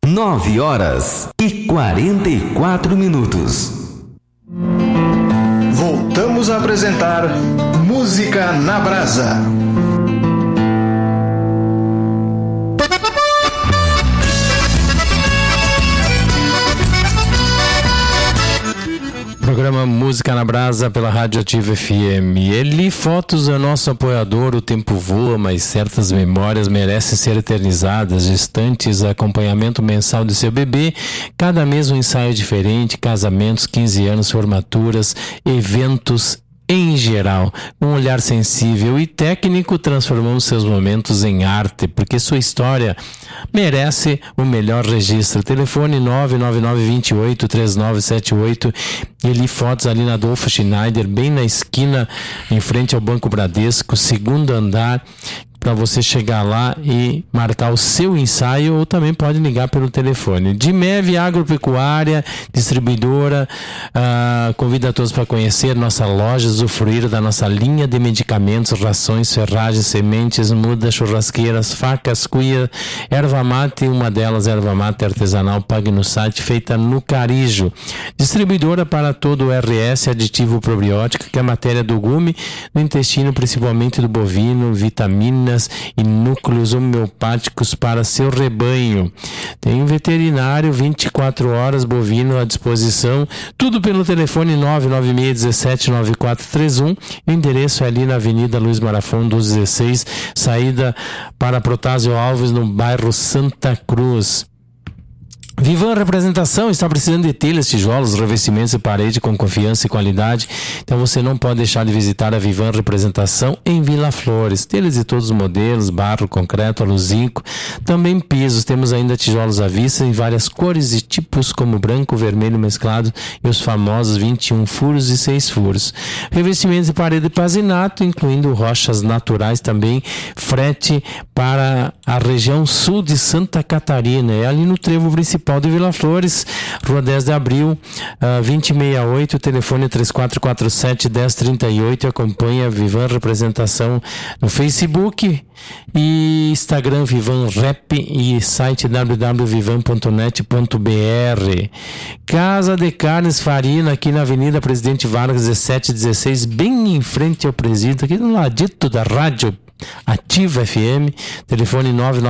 9h44. Voltamos a apresentar Música na Brasa. Programa Música na Brasa pela Rádio Ativa FM. Eli Fotos é nosso apoiador. O tempo voa, mas certas memórias merecem ser eternizadas. Gestantes, acompanhamento mensal de seu bebê, cada mês um ensaio diferente, casamentos, 15 anos, formaturas, eventos em geral. Um olhar sensível e técnico, transformamos seus momentos em arte, porque sua história merece o melhor registro. Telefone 99928-3978. Eli Fotos, ali na Adolfo Schneider, bem na esquina, em frente ao Banco Bradesco, segundo andar, para você chegar lá e marcar o seu ensaio, ou também pode ligar pelo telefone. Dimev Agropecuária, distribuidora, convida a todos para conhecer nossa loja, usufruir da nossa linha de medicamentos, rações, ferragens, sementes, mudas, churrasqueiras, facas, cuia, erva mate, uma delas, erva mate artesanal, pague no site, feita no Carijo. Distribuidora para todo o RS, aditivo probiótico, que é a matéria do gume, do intestino, principalmente do bovino, vitaminas e núcleos homeopáticos para seu rebanho. Tem um veterinário 24 horas bovino à disposição, tudo pelo telefone 996179431. O endereço é ali na Avenida Luiz Marafon 216, saída para Protásio Alves, no bairro Santa Cruz. Vivan Representação está precisando de telhas, tijolos, revestimentos e parede com confiança e qualidade. Então você não pode deixar de visitar a Vivan Representação em Vila Flores. Telhas de todos os modelos, barro, concreto, aluzinco, também pisos. Temos ainda tijolos à vista em várias cores e tipos, como branco, vermelho mesclado e os famosos 21 furos e 6 furos. Revestimentos de parede e pazinato, incluindo rochas naturais também. Frete para a região sul de Santa Catarina. É ali no trevo principal de Vila Flores, Rua 10 de Abril, 2068, telefone 3447-1038. Acompanha a Vivan Representação no Facebook e Instagram Vivan Rep e site www.vivan.net.br. Casa de Carnes Farina, aqui na Avenida Presidente Vargas 1716, bem em frente ao presídio, aqui no ladito da rádio Ativa FM, telefone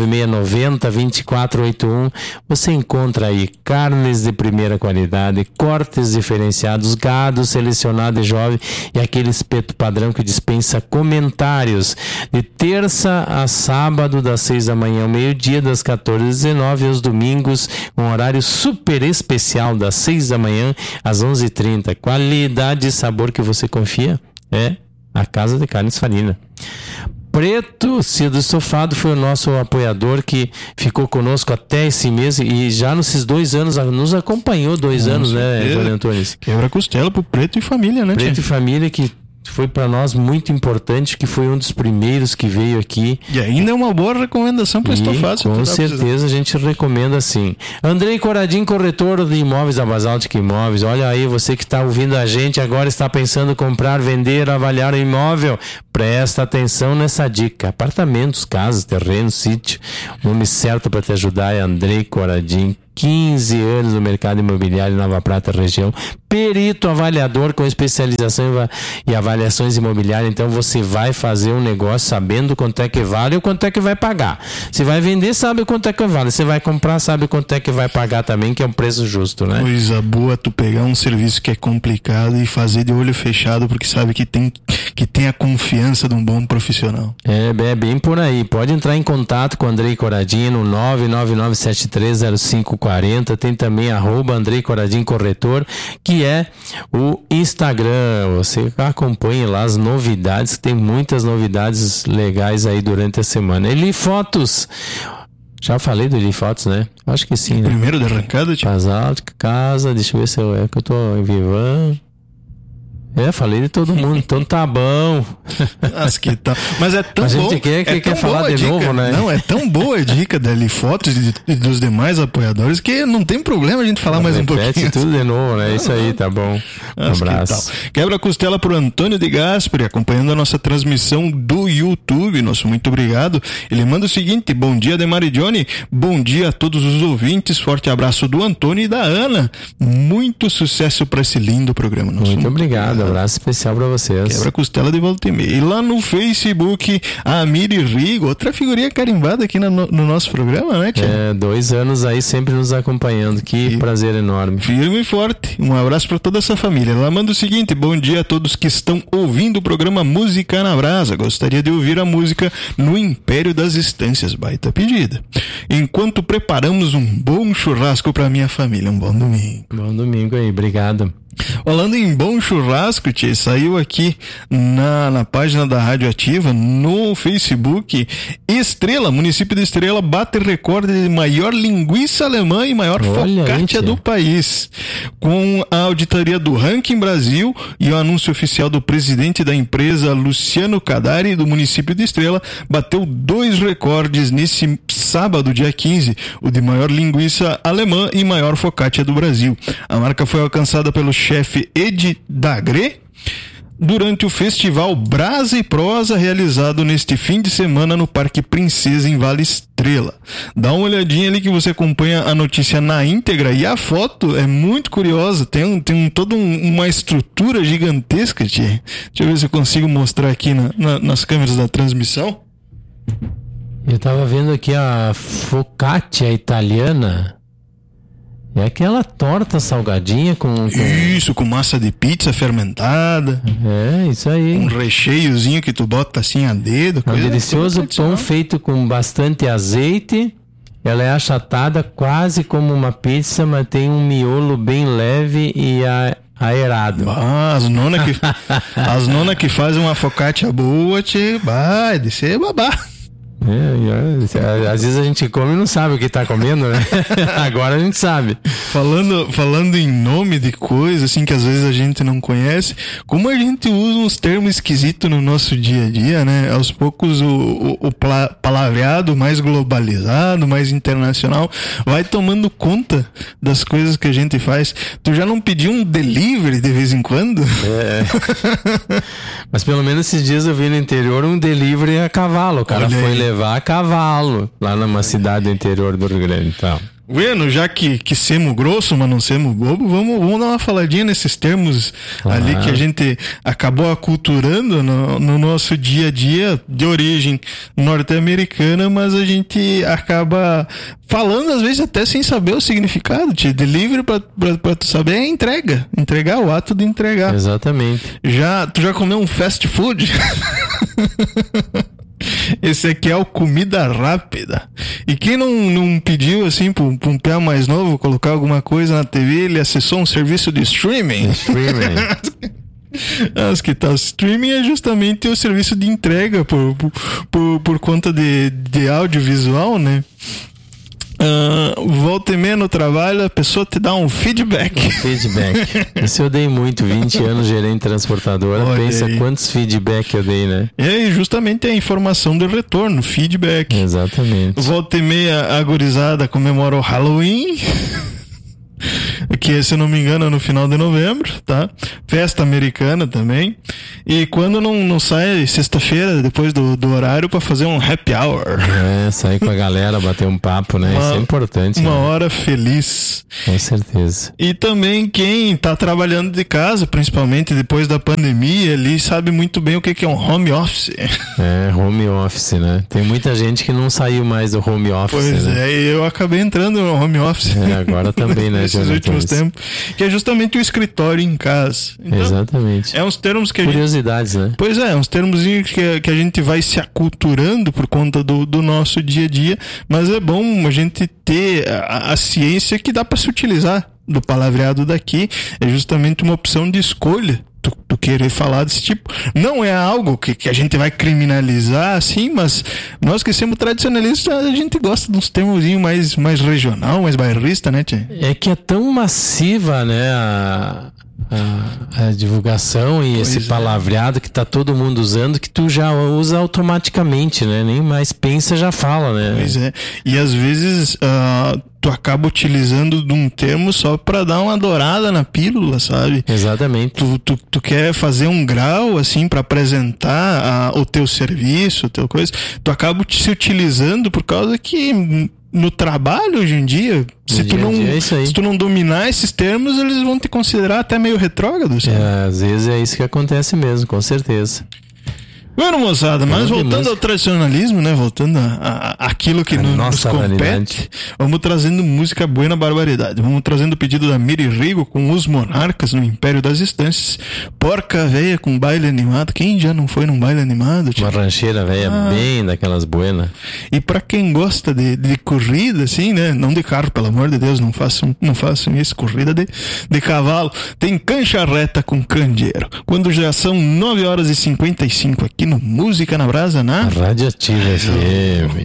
99690-2481. Você encontra aí carnes de primeira qualidade, cortes diferenciados, gado selecionado e jovem e aquele espeto padrão que dispensa comentários. De terça a sábado, das 6 da manhã ao meio-dia, das 14 às 19, e aos domingos, um horário super especial, das 6 da manhã às 11h30. Qualidade e sabor que você confia é a Casa de Carnes Farina. Preto Cido Estofado foi o nosso apoiador que ficou conosco até esse mês e já nesses 2 anos nos acompanhou 2 anos, né, Johnny Antunes? Quebra costela pro Preto e Família, né? Preto e Família, que foi para nós muito importante, que foi um dos primeiros que veio aqui. E ainda é uma boa recomendação para estofado. Com certeza a gente recomenda sim. Andrei Coradim, corretor de imóveis da Basaltic Imóveis. Olha aí, você que está ouvindo a gente agora, está pensando em comprar, vender, avaliar um imóvel. Presta atenção nessa dica. Apartamentos, casas, terrenos, sítio. O nome certo para te ajudar é Andrei Coradim. 15 anos no mercado imobiliário em Nova Prata, região. Perito avaliador com especialização e avaliações imobiliárias. Então você vai fazer um negócio sabendo quanto é que vale ou quanto é que vai pagar. Se vai vender, sabe quanto é que vale. Se vai comprar, sabe quanto é que vai pagar também, que é um preço justo, né? Coisa boa tu pegar um serviço que é complicado e fazer de olho fechado, porque sabe que tem a confiança de um bom profissional. É bem por aí. Pode entrar em contato com o Andrei Coradim no 999730540. Tem também @Andrei Coradim Corretor, que é o Instagram. Você acompanha lá as novidades, tem muitas novidades legais aí durante a semana. Eli Fotos. Já falei do Eli Fotos, né? Acho que sim, né? Primeiro de arrancada, tipo? Basaltic, casa, deixa eu ver se é que eu tô em Vivan. Falei de todo mundo, então tá bom. Mas é tão a gente bom. quer falar de novo, né? Não, é tão boa a dica da Lifotos e dos demais apoiadores que não tem problema a gente falar mais um pouquinho. Repete tudo de novo, né? Isso aí, tá bom. Um abraço. Quebra costela pro Antônio de Gasperi, acompanhando a nossa transmissão do YouTube. Nosso muito obrigado. Ele manda o seguinte: bom dia, Demar e Johnny. Bom dia a todos os ouvintes. Forte abraço do Antônio e da Ana. Muito sucesso para esse lindo programa. Muito obrigado. Abraço especial pra vocês. Quebra costela de volta e meia. E lá no Facebook, a Miri Rigo, outra figurinha carimbada aqui no nosso programa, né, tia? 2 anos aí sempre nos acompanhando. Que prazer enorme. Firme e forte. Um abraço pra toda essa família. Ela manda o seguinte: bom dia a todos que estão ouvindo o programa Música na Brasa. Gostaria de ouvir a música No Império das Estâncias. Baita pedida. Enquanto preparamos um bom churrasco pra minha família. Um bom domingo. Bom domingo aí. Obrigado. Falando em bom churrasco, tia, saiu aqui na página da Rádio Ativa, no Facebook, Estrela, município de Estrela, bate recorde de maior linguiça alemã e maior focaccia do país. Com a auditoria do Ranking Brasil e o anúncio oficial do presidente da empresa, Luciano Cadari, do município de Estrela, bateu 2 recordes nesse sábado, dia 15, o de maior linguiça alemã e maior focaccia do Brasil. A marca foi alcançada pelo chefe Edi Dagre durante o festival Brasa e Prosa, realizado neste fim de semana no Parque Princesa, em Vale Estrela. Dá uma olhadinha ali que você acompanha a notícia na íntegra, e a foto é muito curiosa, tem toda uma estrutura gigantesca, tia. Deixa eu ver se eu consigo mostrar aqui nas câmeras da transmissão. Eu tava vendo aqui a focaccia italiana. É aquela torta salgadinha com... Isso, com massa de pizza fermentada. Isso aí. Um recheiozinho que tu bota assim a dedo. Um delicioso pão feito com bastante azeite. Ela é achatada quase como uma pizza, mas tem um miolo bem leve e aerado. As nona que fazem uma focaccia boa, vai de ser babá. Às vezes a gente come e não sabe o que tá comendo, né? Agora a gente sabe. Falando em nome de coisa assim que às vezes a gente não conhece, como a gente usa uns termos esquisitos no nosso dia a dia, né? Aos poucos o palavreado mais globalizado, mais internacional, vai tomando conta das coisas que a gente faz. Tu já não pediu um delivery de vez em quando? Mas pelo menos esses dias eu vi no interior um delivery a cavalo. O cara foi levar a cavalo lá numa cidade do interior do Rio Grande. Então. Bueno, já que semos grosso, mas não semos bobo, vamos dar uma faladinha nesses termos ali que a gente acabou aculturando no nosso dia a dia, de origem norte-americana, mas a gente acaba falando às vezes até sem saber o significado. Delivery, pra tu saber, é entregar, o ato de entregar. Exatamente. Tu já comeu um fast food? Esse aqui é o comida rápida. E quem não pediu assim pra um pé mais novo colocar alguma coisa na TV, ele acessou um serviço de streaming. As que tá, o streaming é justamente o serviço de entrega por conta de audiovisual, né? Volta e meia no trabalho, a pessoa te dá um feedback. Isso eu dei muito, 20 anos gerente transportadora. Olha, pensa aí quantos feedback eu dei, né? E justamente a informação de retorno, feedback. Exatamente. Volta e meia a gurizada comemora o Halloween, que, se eu não me engano, é no final de novembro, tá? Festa americana também. E quando não sai sexta-feira, depois do horário, pra fazer um happy hour. Sair com a galera, bater um papo, né? Isso é importante. Uma hora feliz. Com certeza. E também quem tá trabalhando de casa, principalmente depois da pandemia, ali sabe muito bem o que é um home office. Home office, né? Tem muita gente que não saiu mais do home office. Pois né? Eu acabei entrando no home office. Agora também, né? Nesses últimos tempos. Que é justamente o escritório em casa. Então, exatamente. É uns termos que curiosidades, né? Pois uns termos que a gente vai se aculturando por conta do nosso dia a dia, mas é bom a gente ter a ciência que dá para se utilizar do palavreado daqui. É justamente uma opção de escolha. Tu querer falar desse tipo. Não é algo que a gente vai criminalizar, assim, mas nós que somos tradicionalistas, a gente gosta de uns termos mais regional, mais bairrista, né, tia? É que é tão massiva, né, a divulgação e esse palavreado que tá todo mundo usando, que tu já usa automaticamente, né? Nem mais pensa, já fala, né? Pois é. E às vezes tu acaba utilizando de um termo só pra dar uma dourada na pílula, sabe? Exatamente. Tu quer fazer um grau, assim, pra apresentar o teu serviço, o teu coisa. Tu acaba se utilizando por causa que no trabalho hoje em dia, se tu não dominar esses termos, eles vão te considerar até meio retrógrado, sabe? Às vezes é isso que acontece mesmo, com certeza. Bueno, moçada, mas voltando ao tradicionalismo, né? Voltando àquilo que nos compete, vamos trazendo música boa na barbaridade. Vamos trazendo o pedido da Miri Rigo com Os Monarcas no Império das Estâncias. Porca Véia com baile animado. Quem já não foi num baile animado? Uma rancheira velha bem daquelas buenas. E pra quem gosta de corrida, assim, né? Não de carro, pelo amor de Deus, não façam isso, corrida de cavalo. Tem Cancha Reta com Candeeiro. Quando já são 9h55 aqui no Música na Brasa, na Radioativa FM.